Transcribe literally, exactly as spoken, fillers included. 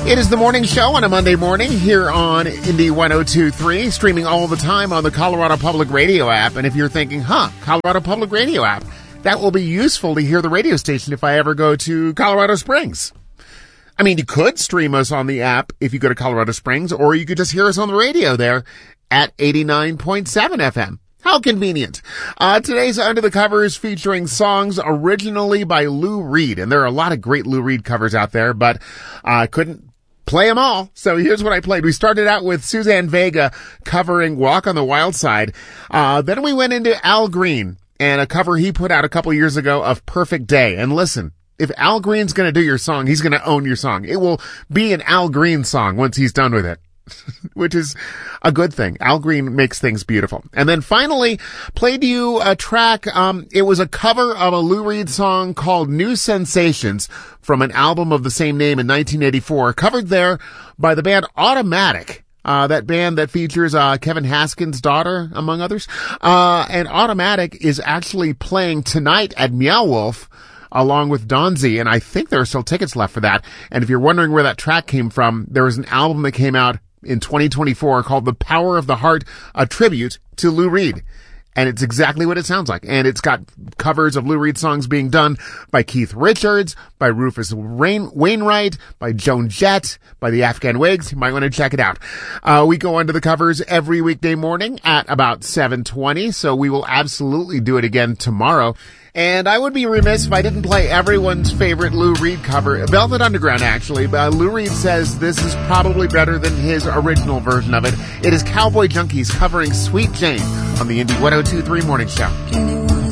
It is the morning show on a Monday morning here on Indy one oh two point three, streaming all the time on the Colorado Public Radio app. And if you're thinking, huh, Colorado Public Radio app, that will be useful to hear the radio station if I ever go to Colorado Springs. I mean, you could stream us on the app if you go to Colorado Springs, or you could just hear us on the radio there at eighty-nine point seven F M. How convenient. Uh, today's Under the Covers featuring songs originally by Lou Reed. And there are a lot of great Lou Reed covers out there, but I uh, couldn't play them all. So here's what I played. We started out with Suzanne Vega covering Walk on the Wild Side. Uh, then we went into Al Green and a cover he put out a couple years ago of Perfect Day. And listen, if Al Green's going to do your song, he's going to own your song. It will be an Al Green song once he's done with it. Which is a good thing. Al Green makes things beautiful. And then finally, played you a track. Um, it was a cover of a Lou Reed song called New Sensations from an album of the same name in nineteen eighty-four, covered there by the band Automatic. Uh, that band that features, uh, Kevin Haskins' daughter, among others. Uh, and Automatic is actually playing tonight at Meow Wolf, along with Donzi, and I think there are still tickets left for that. And if you're wondering where that track came from, there was an album that came out in twenty twenty-four called The Power of the Heart, a tribute to Lou Reed. And it's exactly what it sounds like. And it's got covers of Lou Reed songs being done by Keith Richards, by Rufus Rain- Wainwright, by Joan Jett, by the Afghan Wigs. You might want to check it out. Uh, we go under the covers every weekday morning at about seven twenty, so we will absolutely do it again tomorrow. And I would be remiss if I didn't play everyone's favorite Lou Reed cover, Velvet Underground, actually. But Lou Reed says this is probably better than his original version of it. It is Cowboy Junkies covering Sweet Jane on the Indy one oh two point three Morning Show.